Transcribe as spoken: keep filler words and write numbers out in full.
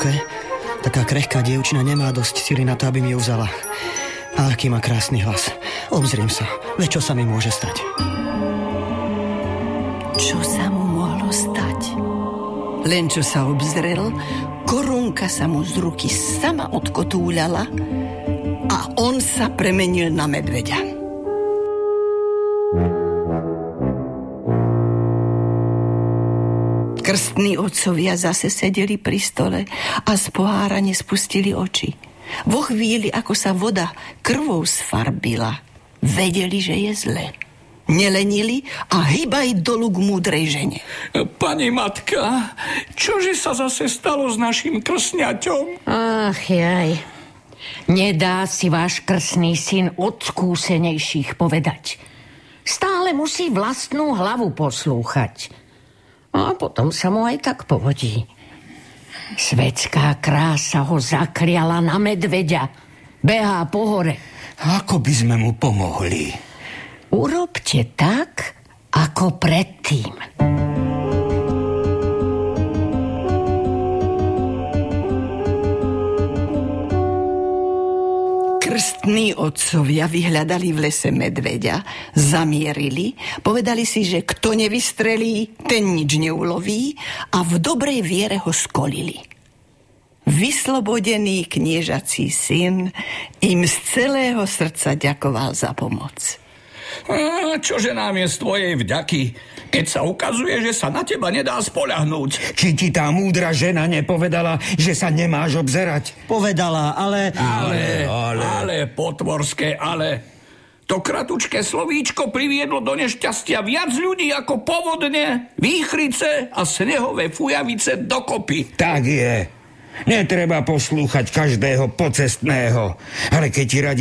Ke, taká krehká dievčina nemá dosť sily na to, aby mi ju vzala. A aký má krásny hlas. Obzriem sa, veď čo sa mi môže stať? Čo sa mu mohlo stať? Len čo sa obzrel, korunka sa mu z ruky sama odkotúľala a on sa premenil na medveďa. Krstní otcovia zase sedeli pri stole a z pohára nespustili oči. Vo chvíli, ako sa voda krvou sfarbila, vedeli, že je zle. Nelenili a hýbaj dolu k múdrej žene. Pani matka, čože sa zase stalo s našim krsňaťom? Ach jaj, nedá si váš krstný syn od skúsenejších povedať. Stále musí vlastnú hlavu poslúchať. A potom sa mu aj tak povodí. Svetská krása ho zakliala na medveďa. Behá po hore. Ako by sme mu pomohli? Urobte tak, ako predtým. Krstní otcovia vyhľadali v lese medveďa, zamierili, povedali si, že kto nevystrelí, ten nič neuloví a v dobrej viere ho skolili. Vyslobodený kniežací syn im z celého srdca ďakoval za pomoc. A čože nám je z tvojej vďaky, keď sa ukazuje, že sa na teba nedá spoľahnúť? Či ti tá múdra žena nepovedala, že sa nemáš obzerať? Povedala, ale... Ale, ale, ale, potvorské ale. To kratučké slovíčko priviedlo do nešťastia viac ľudí ako povodne, výchrice a snehové fujavice dokopy. Tak je. Netreba poslúchať každého pocestného, ale keď ti radi